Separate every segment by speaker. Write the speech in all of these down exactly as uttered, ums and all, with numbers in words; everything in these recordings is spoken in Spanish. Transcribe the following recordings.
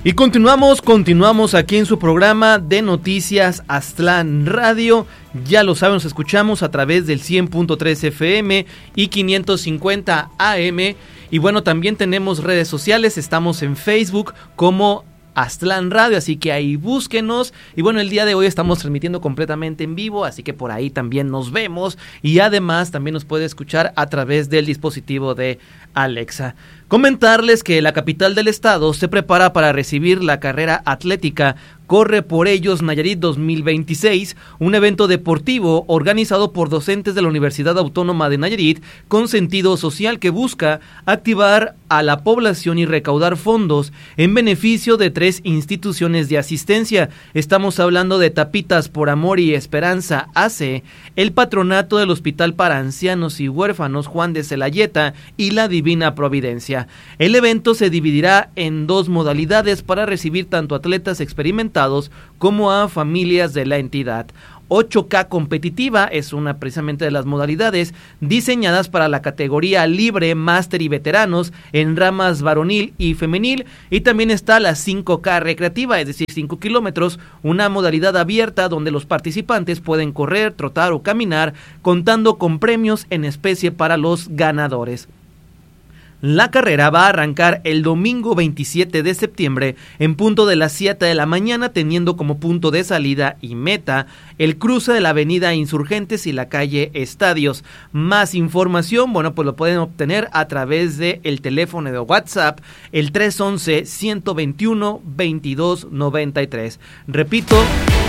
Speaker 1: Y continuamos, continuamos aquí en su programa de noticias Aztlán Radio. Ya lo saben, nos escuchamos a través del cien punto tres F M y quinientos cincuenta A M. Y bueno, también tenemos redes sociales, estamos en Facebook como Aztlán Radio, así que ahí búsquenos. Y bueno, el día de hoy estamos transmitiendo completamente en vivo, así que por ahí también nos vemos. Y además también nos puede escuchar a través del dispositivo de Alexa. Comentarles que la capital del estado se prepara para recibir la carrera atlética Corre por Ellos Nayarit dos mil veintiséis, un evento deportivo organizado por docentes de la Universidad Autónoma de Nayarit con sentido social que busca activar a la población y recaudar fondos en beneficio de tres instituciones de asistencia. Estamos hablando de Tapitas por Amor y Esperanza A C, el Patronato del Hospital para Ancianos y Huérfanos Juan de Celayeta y la Divina Providencia. El evento se dividirá en dos modalidades para recibir tanto atletas experimentados como a familias de la entidad. ocho K competitiva es una precisamente de las modalidades diseñadas para la categoría libre, máster y veteranos en ramas varonil y femenil, y también está la cinco K recreativa, es decir, cinco kilómetros, una modalidad abierta donde los participantes pueden correr, trotar o caminar, contando con premios en especie para los ganadores. La carrera va a arrancar el domingo veintisiete de septiembre en punto de las siete de la mañana, teniendo como punto de salida y meta el cruce de la avenida Insurgentes y la calle Estadios. Más información, bueno, pues lo pueden obtener a través de el teléfono de WhatsApp, el tres once, ciento veintiuno, veintidós noventa y tres. Repito,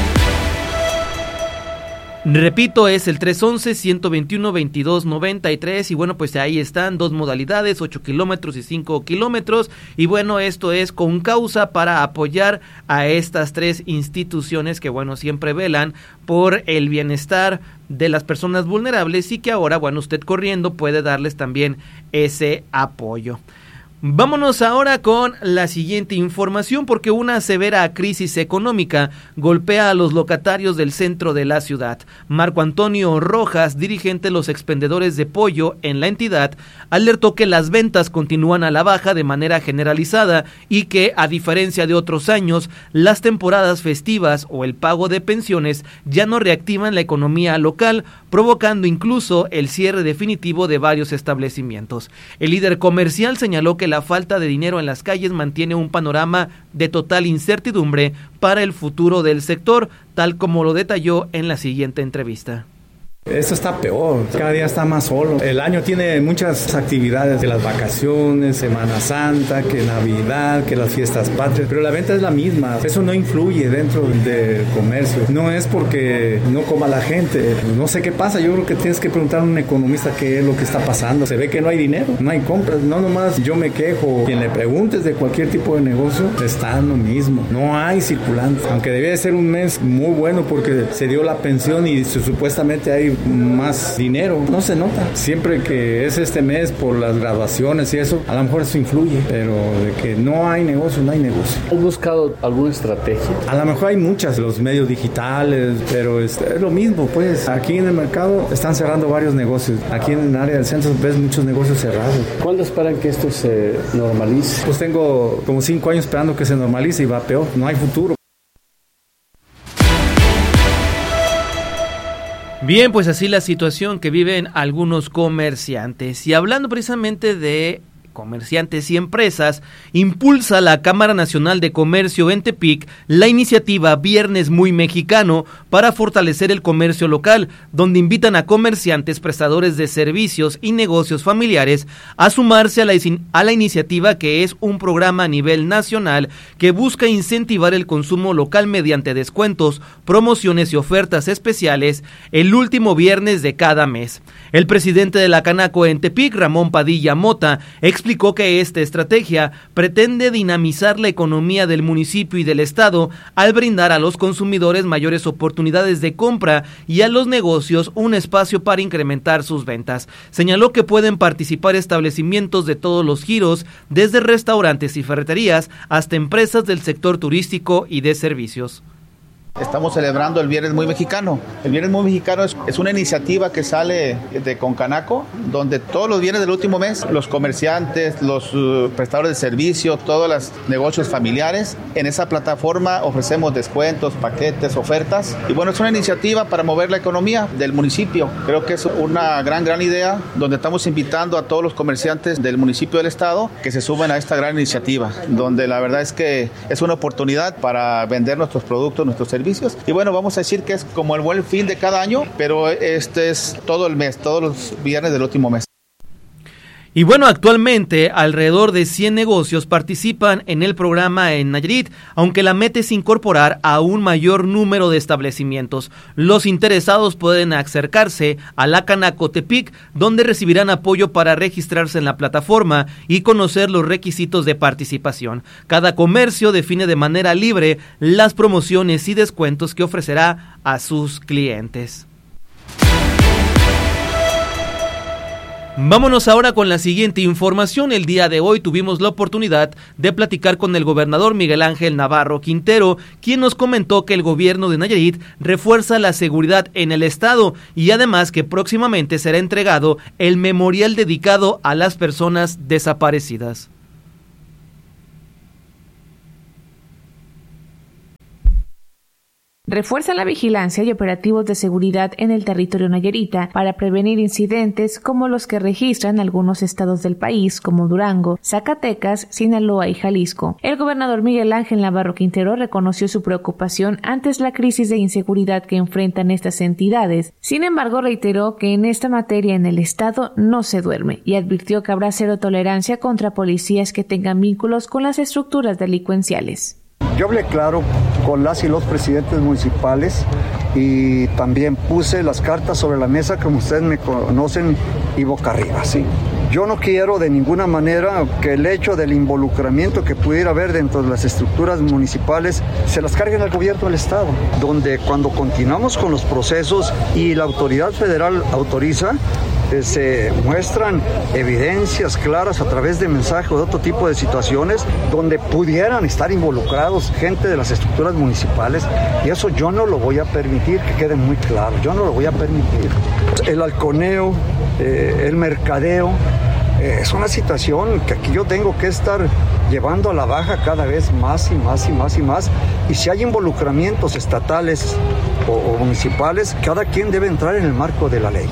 Speaker 1: Repito, es el tres once, ciento veintiuno, veintidós noventa y tres, y bueno, pues ahí están dos modalidades, ocho kilómetros y cinco kilómetros, y bueno, esto es con causa para apoyar a estas tres instituciones que bueno, siempre velan por el bienestar de las personas vulnerables y que ahora, bueno, usted corriendo puede darles también ese apoyo. Vámonos ahora con la siguiente información, porque una severa crisis económica golpea a los locatarios del centro de la ciudad. Marco Antonio Rojas, dirigente de los expendedores de pollo en la entidad, alertó que las ventas continúan a la baja de manera generalizada y que, a diferencia de otros años, las temporadas festivas o el pago de pensiones ya no reactivan la economía local, provocando incluso el cierre definitivo de varios establecimientos. El líder comercial señaló que la falta de dinero en las calles mantiene un panorama de total incertidumbre para el futuro del sector, tal como lo detalló en la siguiente entrevista.
Speaker 2: Esto está peor, cada día está más solo. El año tiene muchas actividades, de las vacaciones, Semana Santa, que Navidad, que las fiestas patrias, pero la venta es la misma. Eso no influye dentro del comercio. No es porque no coma la gente, no sé qué pasa. Yo creo que tienes que preguntar a un economista qué es lo que está pasando. Se ve que no hay dinero, no hay compras, no nomás yo me quejo. Quien le preguntes de cualquier tipo de negocio, está lo mismo. No hay circulante, aunque debía de ser un mes muy bueno porque se dio la pensión y supuestamente hay más dinero, no se nota. Siempre que es este mes por las graduaciones y eso, a lo mejor eso influye, pero de que no hay negocio, no hay negocio.
Speaker 3: ¿Has buscado alguna estrategia?
Speaker 2: A lo mejor hay muchas, los medios digitales, pero es, es lo mismo, pues. Aquí en el mercado están cerrando varios negocios. Aquí en el área del centro ves muchos negocios cerrados.
Speaker 3: ¿Cuándo esperan que esto se normalice?
Speaker 2: Pues tengo como cinco años esperando que se normalice y va peor, no hay futuro.
Speaker 1: Bien, pues así la situación que viven algunos comerciantes. Y hablando precisamente de comerciantes y empresas, impulsa la Cámara Nacional de Comercio en Tepic la iniciativa Viernes Muy Mexicano para fortalecer el comercio local, donde invitan a comerciantes, prestadores de servicios y negocios familiares a sumarse a la, a la iniciativa, que es un programa a nivel nacional que busca incentivar el consumo local mediante descuentos, promociones y ofertas especiales el último viernes de cada mes. El presidente de la Canaco en Tepic, Ramón Padilla Mota, explicó explicó que esta estrategia pretende dinamizar la economía del municipio y del estado al brindar a los consumidores mayores oportunidades de compra y a los negocios un espacio para incrementar sus ventas. Señaló que pueden participar establecimientos de todos los giros, desde restaurantes y ferreterías hasta empresas del sector turístico y de servicios.
Speaker 4: Estamos celebrando el Viernes Muy Mexicano. El Viernes Muy Mexicano es, es una iniciativa que sale de Concanaco, donde todos los viernes del último mes, los comerciantes, los uh, prestadores de servicio, todos los negocios familiares, en esa plataforma ofrecemos descuentos, paquetes, ofertas. Y bueno, es una iniciativa para mover la economía del municipio. Creo que es una gran, gran idea, donde estamos invitando a todos los comerciantes del municipio del estado que se sumen a esta gran iniciativa, donde la verdad es que es una oportunidad para vender nuestros productos, nuestros servicios. Y bueno, vamos a decir que es como el buen fin de cada año, pero este es todo el mes, todos los viernes del último mes.
Speaker 1: Y bueno, actualmente alrededor de cien negocios participan en el programa en Nayarit, aunque la meta es incorporar a un mayor número de establecimientos. Los interesados pueden acercarse a la Canaco Tepic, donde recibirán apoyo para registrarse en la plataforma y conocer los requisitos de participación. Cada comercio define de manera libre las promociones y descuentos que ofrecerá a sus clientes. Vámonos ahora con la siguiente información. El día de hoy tuvimos la oportunidad de platicar con el gobernador Miguel Ángel Navarro Quintero, quien nos comentó que el gobierno de Nayarit refuerza la seguridad en el estado y además que próximamente será entregado el memorial dedicado a las personas desaparecidas.
Speaker 5: Refuerza la vigilancia y operativos de seguridad en el territorio nayarita para prevenir incidentes como los que registran algunos estados del país como Durango, Zacatecas, Sinaloa y Jalisco. El gobernador Miguel Ángel Navarro Quintero reconoció su preocupación ante la crisis de inseguridad que enfrentan estas entidades. Sin embargo, reiteró que en esta materia en el estado no se duerme y advirtió que habrá cero tolerancia contra policías que tengan vínculos con las estructuras delincuenciales.
Speaker 6: Yo hablé claro con las y los presidentes municipales y también puse las cartas sobre la mesa, como ustedes me conocen, y boca arriba, ¿sí? Yo no quiero de ninguna manera que el hecho del involucramiento que pudiera haber dentro de las estructuras municipales se las carguen al gobierno del estado, donde cuando continuamos con los procesos y la autoridad federal autoriza, eh, se muestran evidencias claras a través de mensajes o de otro tipo de situaciones donde pudieran estar involucrados gente de las estructuras municipales, y eso yo no lo voy a permitir, que quede muy claro, yo no lo voy a permitir. El halconeo, eh, el mercadeo, eh, es una situación que aquí yo tengo que estar llevando a la baja cada vez más y más y más y más, y si hay involucramientos estatales o, o municipales, cada quien debe entrar en el marco de la ley.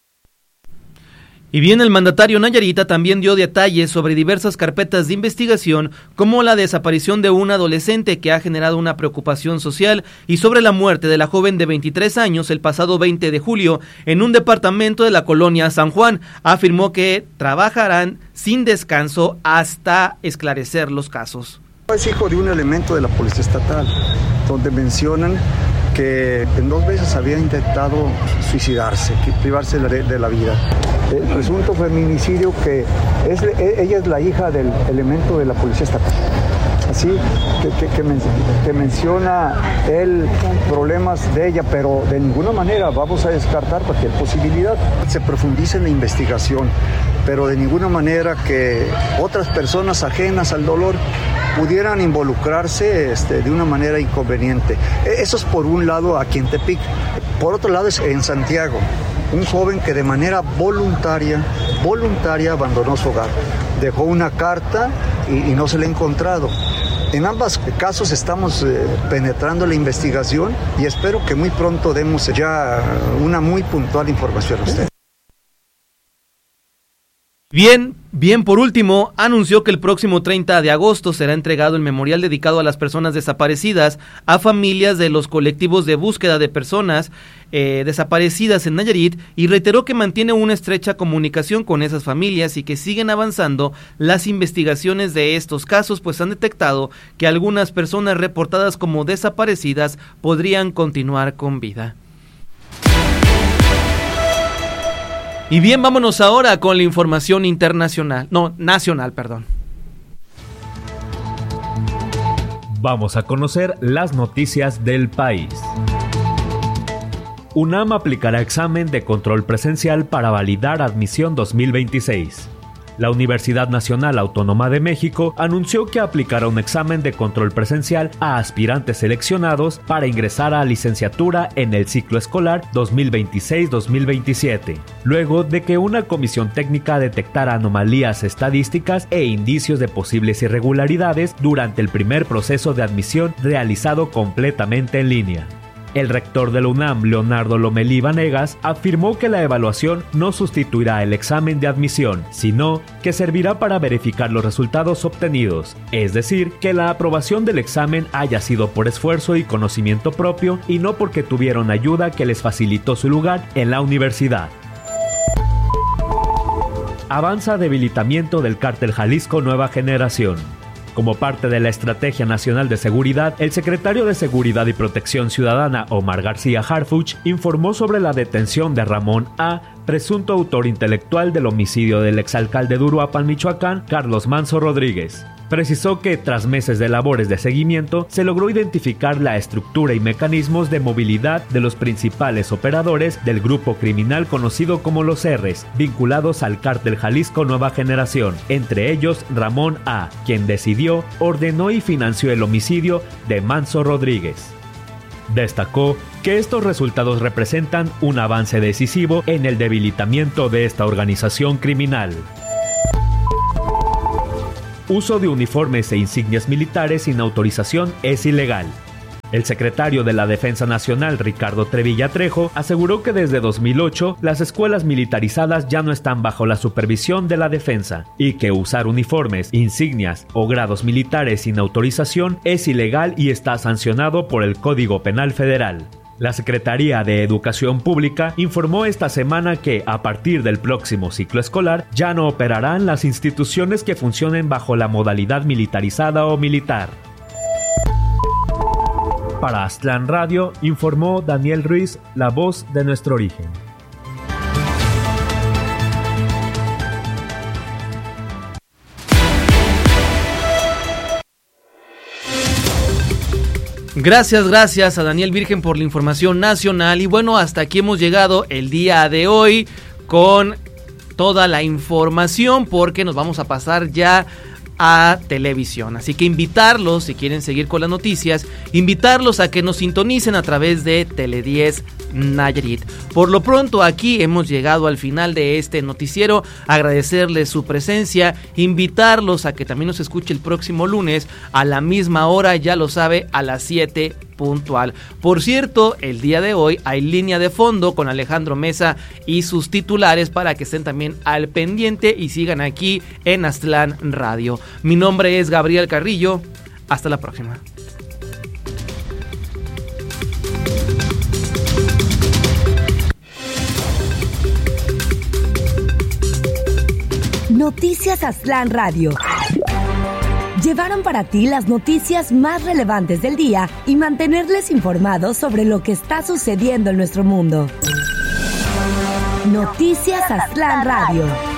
Speaker 1: Y bien, el mandatario nayarita también dio detalles sobre diversas carpetas de investigación, como la desaparición de un adolescente que ha generado una preocupación social, y sobre la muerte de la joven de veintitrés años el pasado veinte de julio en un departamento de la colonia San Juan. Afirmó que trabajarán sin descanso hasta esclarecer los casos.
Speaker 6: Es hijo de un elemento de la Policía Estatal, donde mencionan que en dos veces había intentado suicidarse, privarse de la vida. El presunto feminicidio, que es, ella es la hija del elemento de la Policía Estatal. Así que, que, que, men, que menciona él problemas de ella, pero de ninguna manera vamos a descartar cualquier posibilidad. Se profundiza en la investigación, pero de ninguna manera que otras personas ajenas al dolor pudieran involucrarse este, de una manera inconveniente. Eso es por un lado aquí en Tepic. Por otro lado es en Santiago, un joven que de manera voluntaria, voluntaria abandonó su hogar. Dejó una carta y, y no se le ha encontrado. En ambos casos estamos eh, penetrando la investigación y espero que muy pronto demos ya una muy puntual información a ustedes.
Speaker 1: Bien, bien, por último, anunció que el próximo treinta de agosto será entregado el memorial dedicado a las personas desaparecidas a familias de los colectivos de búsqueda de personas eh, desaparecidas en Nayarit, y reiteró que mantiene una estrecha comunicación con esas familias y que siguen avanzando las investigaciones de estos casos, pues han detectado que algunas personas reportadas como desaparecidas podrían continuar con vida. Y bien, vámonos ahora con la información internacional, no, nacional, perdón.
Speaker 7: Vamos a conocer las noticias del país. UNAM aplicará examen de control presencial para validar admisión dos mil veintiséis. La Universidad Nacional Autónoma de México anunció que aplicará un examen de control presencial a aspirantes seleccionados para ingresar a licenciatura en el ciclo escolar dos mil veintiséis dos mil veintisiete, luego de que una comisión técnica detectara anomalías estadísticas e indicios de posibles irregularidades durante el primer proceso de admisión realizado completamente en línea. El rector de la UNAM, Leonardo Lomelí Vanegas, afirmó que la evaluación no sustituirá el examen de admisión, sino que servirá para verificar los resultados obtenidos, es decir, que la aprobación del examen haya sido por esfuerzo y conocimiento propio y no porque tuvieron ayuda que les facilitó su lugar en la universidad. Avanza debilitamiento del Cártel Jalisco Nueva Generación. Como parte de la Estrategia Nacional de Seguridad, el secretario de Seguridad y Protección Ciudadana, Omar García Harfuch, informó sobre la detención de Ramón A., presunto autor intelectual del homicidio del exalcalde de Uruapan, Michoacán, Carlos Manso Rodríguez. Precisó que, tras meses de labores de seguimiento, se logró identificar la estructura y mecanismos de movilidad de los principales operadores del grupo criminal conocido como Los R's, vinculados al Cártel Jalisco Nueva Generación, entre ellos Ramón A., quien decidió, ordenó y financió el homicidio de Manso Rodríguez. Destacó que estos resultados representan un avance decisivo en el debilitamiento de esta organización criminal. Uso de uniformes e insignias militares sin autorización es ilegal. El secretario de la Defensa Nacional, Ricardo Trevilla Trejo, aseguró que desde dos mil ocho las escuelas militarizadas ya no están bajo la supervisión de la defensa y que usar uniformes, insignias o grados militares sin autorización es ilegal y está sancionado por el Código Penal Federal. La Secretaría de Educación Pública informó esta semana que, a partir del próximo ciclo escolar, ya no operarán las instituciones que funcionen bajo la modalidad militarizada o militar. Para Aztlán Radio, informó Daniel Ruiz, la voz de nuestro origen.
Speaker 1: Gracias, gracias a Daniel Virgen por la información nacional. Y bueno, hasta aquí hemos llegado el día de hoy con toda la información, porque nos vamos a pasar ya a televisión. Así que invitarlos, si quieren seguir con las noticias, invitarlos a que nos sintonicen a través de Tele diez Nayarit. Por lo pronto, aquí hemos llegado al final de este noticiero. Agradecerles su presencia, invitarlos a que también nos escuche el próximo lunes a la misma hora, ya lo sabe, a las siete puntual. Por cierto, el día de hoy hay línea de fondo con Alejandro Mesa y sus titulares para que estén también al pendiente y sigan aquí en Aztlán Radio. Mi nombre es Gabriel Carrillo. Hasta la próxima.
Speaker 8: Noticias Aztlán Radio. Llevaron para ti las noticias más relevantes del día y mantenerles informados sobre lo que está sucediendo en nuestro mundo. Noticias Aztlán Radio.